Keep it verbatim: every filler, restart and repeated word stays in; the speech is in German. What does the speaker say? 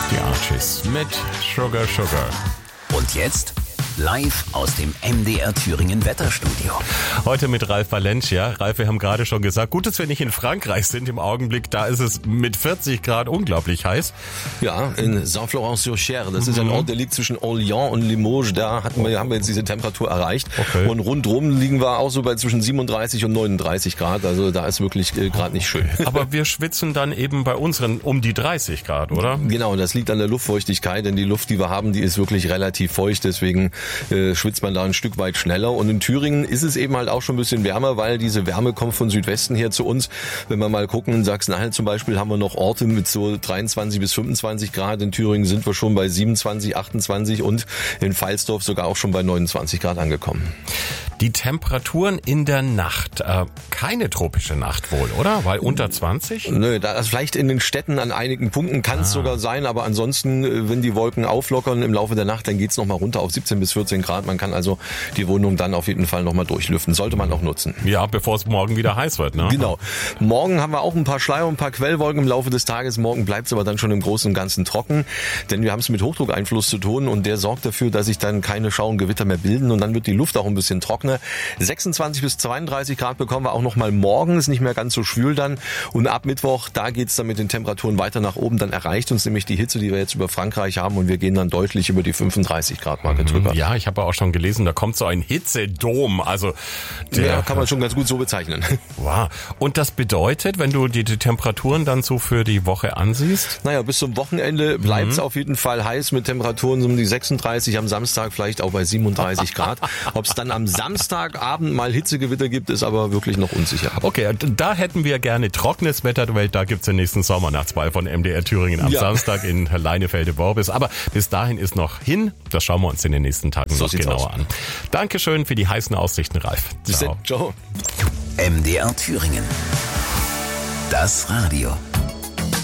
Die Archies mit Sugar Sugar. Und jetzt live aus dem M D R Thüringen Wetterstudio. Heute mit Ralf Valencia. Ralf, wir haben gerade schon gesagt, gut, dass wir nicht in Frankreich sind im Augenblick. Da ist es mit vierzig Grad unglaublich heiß. Ja, in Saint-Florent-sur-Cher. Das mhm. ist ein Ort, der liegt zwischen Orléans und Limoges. Da hatten wir, haben wir jetzt diese Temperatur erreicht. Okay. Und rundrum liegen wir auch so bei zwischen siebenunddreißig und neununddreißig Grad. Also da ist wirklich äh, gerade nicht schön. Aber wir schwitzen dann eben bei unseren um die dreißig Grad, oder? Genau, das liegt an der Luftfeuchtigkeit, denn die Luft, die wir haben, die ist wirklich relativ feucht. Deswegen äh, schwitzt man da ein Stück weit schneller. Und in Thüringen ist es eben halt auch schon ein bisschen wärmer, weil diese Wärme kommt von Südwesten her zu uns. Wenn wir mal gucken, in Sachsen-Anhalt zum Beispiel haben wir noch Orte mit so dreiundzwanzig bis fünfundzwanzig Grad. In Thüringen sind wir schon bei siebenundzwanzig, achtundzwanzig und in Pfalzdorf sogar auch schon bei neunundzwanzig Grad angekommen. Die Temperaturen in der Nacht, äh, keine tropische Nacht wohl, oder? Weil unter zwanzig? Nö, da, also vielleicht in den Städten an einigen Punkten kann es ah. sogar sein, aber ansonsten, wenn die Wolken auflockern im Laufe der Nacht, dann geht's nochmal runter auf siebzehn bis vierzehn Grad. Man kann also die Wohnung dann auf jeden Fall nochmal durchlüften. Sollte man auch nutzen. Ja, bevor es morgen wieder heiß wird, ne? Genau. Morgen haben wir auch ein paar Schleier und ein paar Quellwolken im Laufe des Tages. Morgen bleibt es aber dann schon im Großen und Ganzen trocken, denn wir haben es mit Hochdruckeinfluss zu tun und der sorgt dafür, dass sich dann keine Schauer und Gewitter mehr bilden und dann wird die Luft auch ein bisschen trockener. sechsundzwanzig bis zweiunddreißig Grad bekommen wir auch nochmal morgen, ist nicht mehr ganz so schwül dann und ab Mittwoch, da geht's dann mit den Temperaturen weiter nach oben, dann erreicht uns nämlich die Hitze, die wir jetzt über Frankreich haben und wir gehen dann deutlich über die fünfunddreißig Grad Marke drüber. Ja, ich habe auch schon gelesen, da kommt so ein Hitzedom, also der, ja, kann man schon ganz gut so bezeichnen. Wow. Und das bedeutet, wenn du die, die Temperaturen dann so für die Woche ansiehst? Naja, bis zum Wochenende bleibt es mhm. auf jeden Fall heiß mit Temperaturen um die sechsunddreißig, am Samstag vielleicht auch bei siebenunddreißig Grad. Ob es dann am Samstagabend mal Hitzegewitter gibt, ist aber wirklich noch unsicher. Okay, da hätten wir gerne trockenes Wetter, weil da gibt's den nächsten Sommernachtsball von M D R Thüringen am ja. Samstag in Leinefelde-Worbis. Aber bis dahin ist noch hin. Das schauen wir uns in den nächsten Tagen so noch genauer aus. an. Dankeschön für die heißen Aussichten, Ralf. Ciao. Ciao. M D R Thüringen. Das Radio.